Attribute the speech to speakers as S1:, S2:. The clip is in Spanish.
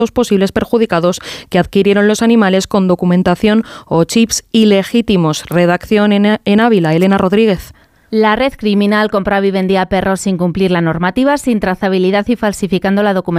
S1: los posibles perjudicados que adquirieron los animales con documentación o chips ilegítimos. Redacción en Ávila, Elena Rodríguez.
S2: La red criminal compraba y vendía perros sin cumplir la normativa, sin trazabilidad y falsificando la documentación